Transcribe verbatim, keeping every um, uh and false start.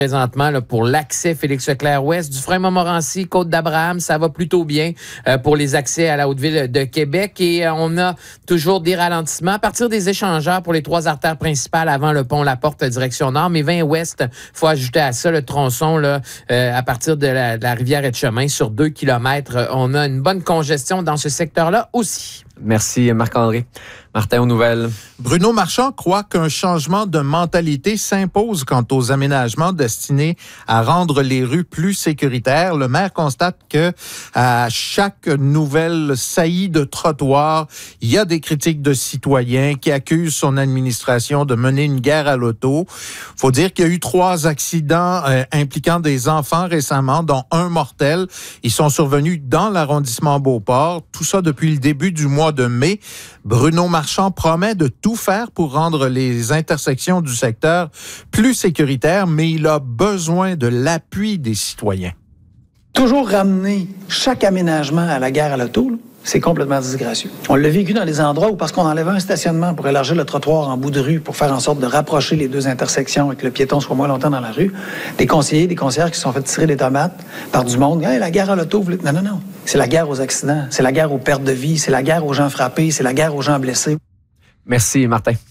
présentement là, pour l'accès Félix-Leclerc-Ouest. Dufresne-Montmorency, Côte-d'Abraham, ça va plutôt bien euh, pour les accès à la Haute-Ville de Québec. Et euh, on a toujours des ralentissements à partir des échangeurs pour les trois artères principales avant le pont La Porte direction nord. Mais vingt ouest, il faut ajouter à ça le tronçon là, euh, à partir de la, de la rivière Etchemin sur deux kilomètres. On a une bonne congestion dans ce secteur-là aussi. Merci Marc-André. Martin, aux nouvelles. Bruno Marchand croit qu'un changement de mentalité s'impose quant aux aménagements destinés à rendre les rues plus sécuritaires. Le maire constate que à chaque nouvelle saillie de trottoir, il y a des critiques de citoyens qui accusent son administration de mener une guerre à l'auto. Faut dire qu'il y a eu trois accidents euh, impliquant des enfants récemment, dont un mortel. Ils sont survenus dans l'arrondissement Beauport. Tout ça depuis le début du mois de mai. Bruno Marchand promet de tout faire pour rendre les intersections du secteur plus sécuritaires, mais il a besoin de l'appui des citoyens. Toujours ramener chaque aménagement à la guerre à l'auto, là, c'est complètement disgracieux. On l'a vécu dans les endroits où, parce qu'on enlevait un stationnement pour élargir le trottoir en bout de rue, pour faire en sorte de rapprocher les deux intersections et que le piéton soit moins longtemps dans la rue, des conseillers, des conseillères qui se sont fait tirer des tomates par du monde. Hey, la guerre à l'auto, vous... non, non, non. C'est la guerre aux accidents, c'est la guerre aux pertes de vie, c'est la guerre aux gens frappés, c'est la guerre aux gens blessés. Merci, Martin.